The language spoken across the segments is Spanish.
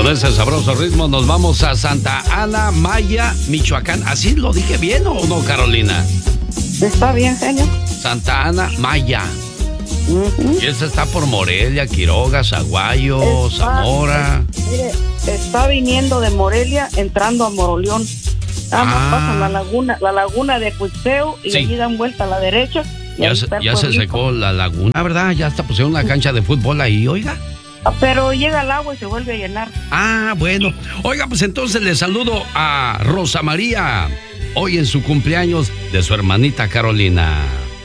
Con ese sabroso ritmo nos vamos a Santa Ana, Maya, Michoacán. ¿Así lo dije bien o no, Carolina? Está bien, genio. Santa Ana, Maya. Y esta está por Morelia, Quiroga, Zaguayo, Zamora. Mire, está viniendo de Morelia, entrando a Moroleón. Pasan la laguna de Cuixeo y allí dan vuelta a la derecha. Ya se secó la laguna, ¿verdad? Ya hasta pusieron una cancha de fútbol ahí, oiga. Pero llega el agua y se vuelve a llenar. Bueno. Oiga, pues entonces le saludo a Rosa María, hoy en su cumpleaños de su hermanita Carolina.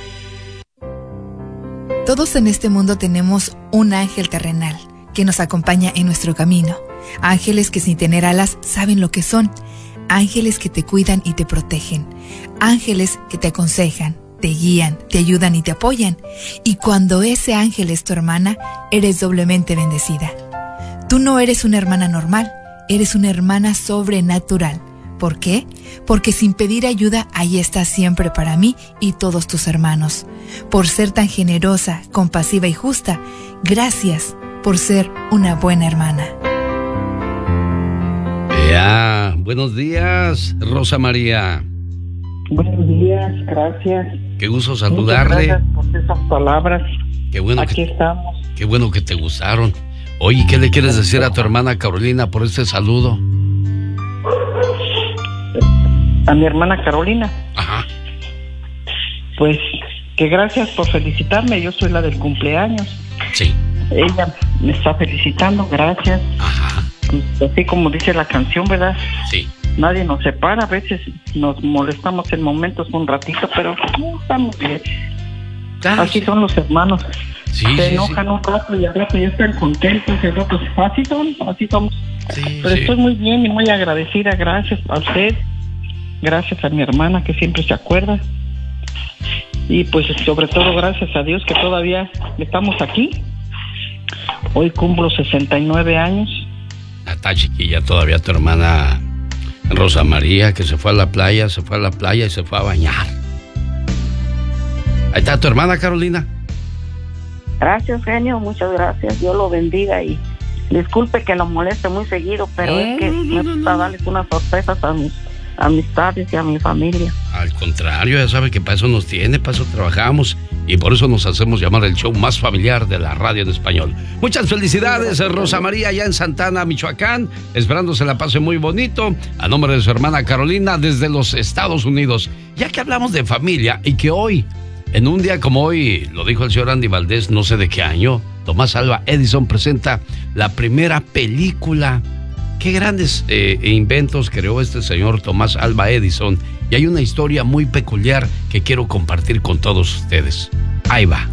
Todos en este mundo tenemos un ángel terrenal que nos acompaña en nuestro camino. Ángeles que sin tener alas saben lo que son. Ángeles que te cuidan y te protegen. Ángeles que te aconsejan, te guían, te ayudan y te apoyan. Y cuando ese ángel es tu hermana, eres doblemente bendecida. Tú no eres una hermana normal, eres una hermana sobrenatural. ¿Por qué? Porque sin pedir ayuda, ahí estás siempre para mí y todos tus hermanos. Por ser tan generosa, compasiva y justa, gracias por ser una buena hermana. Buenos días, Rosa María. Buenos días, gracias. Qué gusto saludarle. Muchas gracias por esas palabras. Qué bueno Aquí estamos. Qué bueno que te gustaron. Oye, ¿qué le quieres decir a tu hermana Carolina por este saludo? A mi hermana Carolina. Ajá. Pues que gracias por felicitarme. Yo soy la del cumpleaños. Sí. Ella me está felicitando, gracias. Ajá. Así como dice la canción, ¿verdad? Sí. Nadie nos separa, a veces nos molestamos en momentos un ratito, pero no, estamos bien. Así son los hermanos. Se enojan un rato y al rato ya están contentos, y al rato así somos. Pero estoy muy bien y muy agradecida, gracias a usted, gracias a mi hermana que siempre se acuerda. Y pues sobre todo gracias a Dios que todavía estamos aquí. Hoy cumplo 69 años. Está chiquilla todavía tu hermana Rosa María, que se fue a la playa y se fue a bañar. Ahí está tu hermana Carolina. Gracias, genio, muchas gracias. Dios lo bendiga y disculpe que lo moleste muy seguido, pero es que me gusta darles unas sorpresas a mis amistades y a mi familia. Al contrario, ya sabe que para eso nos tiene, para eso trabajamos y por eso nos hacemos llamar el show más familiar de la radio en español. Muchas felicidades, Rosa María, allá en Santa Ana, Michoacán, esperando se la pase muy bonito, a nombre de su hermana Carolina desde los Estados Unidos. Ya que hablamos de familia y que hoy, en un día como hoy, lo dijo el señor Andy Valdés, no sé de qué año, Tomás Alva Edison presenta la primera película. Qué grandes inventos creó este señor Tomás Alva Edison. Y hay una historia muy peculiar que quiero compartir con todos ustedes. Ahí va.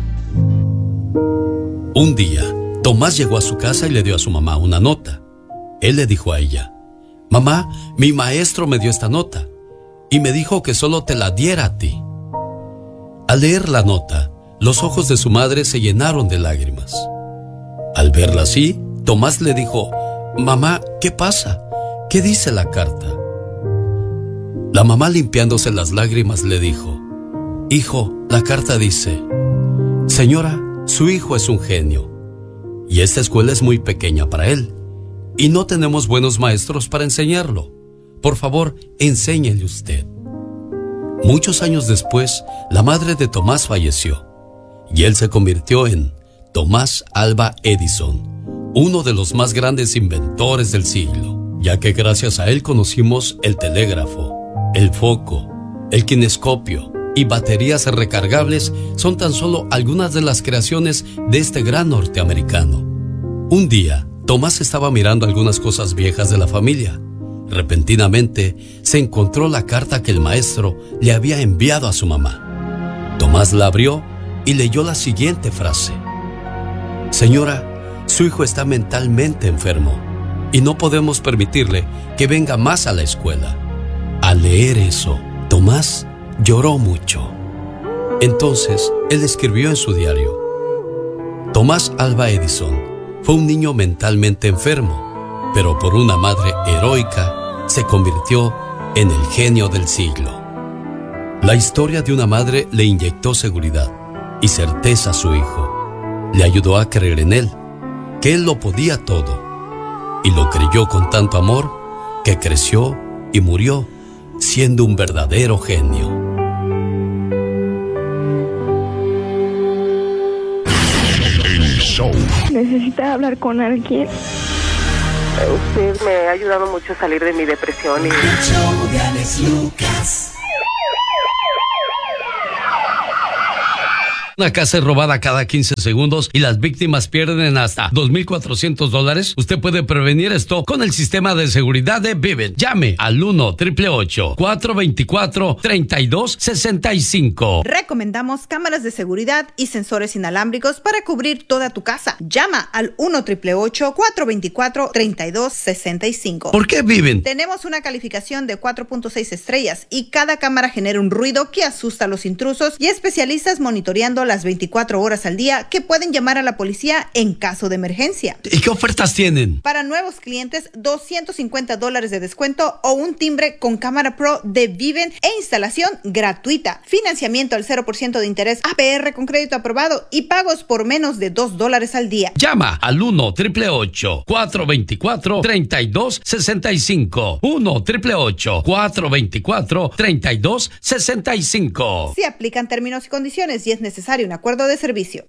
Un día, Tomás llegó a su casa y le dio a su mamá una nota. Él le dijo a ella: mamá, mi maestro me dio esta nota y me dijo que solo te la diera a ti. Al leer la nota, los ojos de su madre se llenaron de lágrimas. Al verla así, Tomás le dijo: mamá, ¿qué pasa? ¿Qué dice la carta? La mamá, limpiándose las lágrimas, le dijo: hijo, la carta dice: señora, su hijo es un genio y esta escuela es muy pequeña para él y no tenemos buenos maestros para enseñarlo. Por favor, enséñele usted. Muchos años después, la madre de Tomás falleció y él se convirtió en Tomás Alva Edison, uno de los más grandes inventores del siglo, ya que gracias a él conocimos el telégrafo, el foco, el kinescopio y baterías recargables. Son tan solo algunas de las creaciones de este gran norteamericano. Un día, Tomás estaba mirando algunas cosas viejas de la familia. Repentinamente, se encontró la carta que el maestro le había enviado a su mamá. Tomás la abrió y leyó la siguiente frase: señora, su hijo está mentalmente enfermo y no podemos permitirle que venga más a la escuela. Al leer eso, Tomás lloró mucho. Entonces, él escribió en su diario: Tomás Alva Edison fue un niño mentalmente enfermo, pero por una madre heroica se convirtió en el genio del siglo. La historia de una madre le inyectó seguridad y certeza a su hijo. Le ayudó a creer en él, que él lo podía todo. y lo creyó con tanto amor que creció y murió siendo un verdadero genio. Necesita hablar con alguien. Usted me ha ayudado mucho a salir de mi depresión. El show de Alex Lucas. Una casa es robada cada 15 segundos y las víctimas pierden hasta $2,400. Usted puede prevenir esto con el sistema de seguridad de Vivint. Llame al 1-888-424-3265. Recomendamos cámaras de seguridad y sensores inalámbricos para cubrir toda tu casa. Llama al 1-888-424-3265. ¿Por qué Vivint? Tenemos una calificación de 4.6 estrellas y cada cámara genera un ruido que asusta a los intrusos y especialistas monitoreando las 24 horas al día que pueden llamar a la policía en caso de emergencia. ¿Y qué ofertas tienen? Para nuevos clientes, $250 de descuento o un timbre con cámara pro de Vivint e instalación gratuita. Financiamiento al 0% de interés APR con crédito aprobado y pagos por menos de $2 al día. Llama al 1-888-424-3265. 1-888-424-3265. Se aplican términos y condiciones y es necesario un acuerdo de servicio.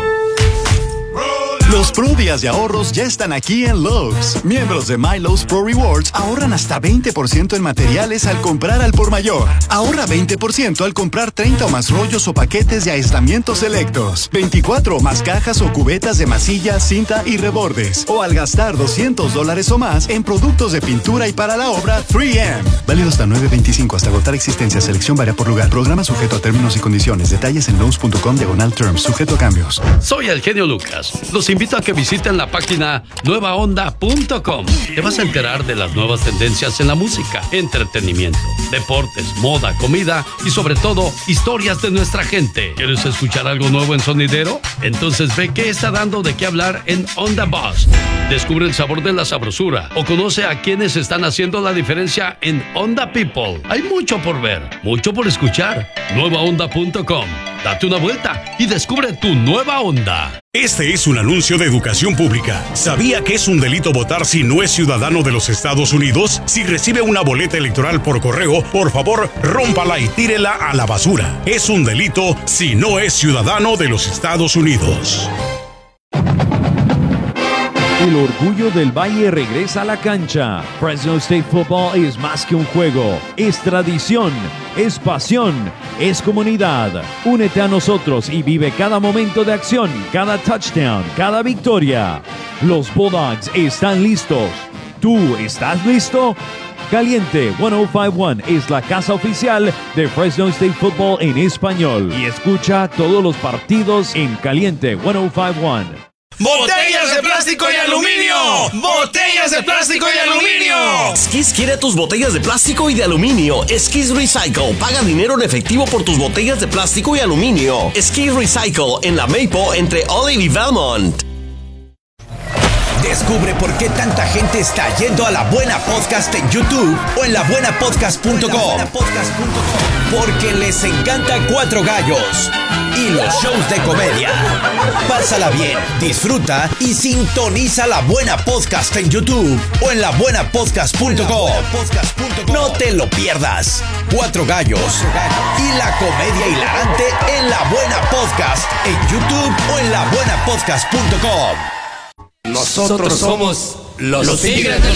Los Pro Días de ahorros ya están aquí en Lowe's. Miembros de My Lowe's Pro Rewards ahorran hasta 20% en materiales al comprar al por mayor. Ahorra 20% al comprar 30 o más rollos o paquetes de aislamientos selectos, 24 o más cajas o cubetas de masilla, cinta y rebordes. O al gastar $200 o más en productos de pintura y para la obra 3M. Válido hasta 9/25 hasta agotar existencia. Selección varía por lugar. Programa sujeto a términos y condiciones. Detalles en lowes.com/terms. Sujeto a cambios. Soy el genio Lucas. Los invito a que visiten la página nuevaonda.com. Te vas a enterar de las nuevas tendencias en la música, entretenimiento, deportes, moda, comida y sobre todo historias de nuestra gente. ¿Quieres escuchar algo nuevo en sonidero? Entonces ve qué está dando de qué hablar en Onda Buzz. Descubre el sabor de la sabrosura o conoce a quienes están haciendo la diferencia en Onda People. Hay mucho por ver, mucho por escuchar. Nuevaonda.com. Date una vuelta y descubre tu nueva onda. Este es un anuncio de educación pública. ¿Sabía que es un delito votar si no es ciudadano de los Estados Unidos? Si recibe una boleta electoral por correo, por favor, rómpala y tírela a la basura. Es un delito si no es ciudadano de los Estados Unidos. El orgullo del Valle regresa a la cancha. Fresno State Football es más que un juego, es tradición, es pasión, es comunidad. Únete a nosotros y vive cada momento de acción, cada touchdown, cada victoria. Los Bulldogs están listos. ¿Tú estás listo? Caliente 1051 es la casa oficial de Fresno State Football en español. Y escucha todos los partidos en Caliente 1051. ¡Botellas de plástico y aluminio! ¡Botellas de plástico y aluminio! Skis quiere tus botellas de plástico y de aluminio. Skis Recycle. Paga dinero en efectivo por tus botellas de plástico y aluminio. Skis Recycle en la Maple entre Olive y Valmont. Descubre por qué tanta gente está yendo a La Buena Podcast en YouTube o en labuenapodcast.com. Porque les encanta Cuatro Gallos y los shows de comedia. Pásala bien, disfruta y sintoniza La Buena Podcast en YouTube o en labuenapodcast.com. No te lo pierdas. Cuatro Gallos y la comedia hilarante en La Buena Podcast en YouTube o en labuenapodcast.com. Nosotros somos los Tigres del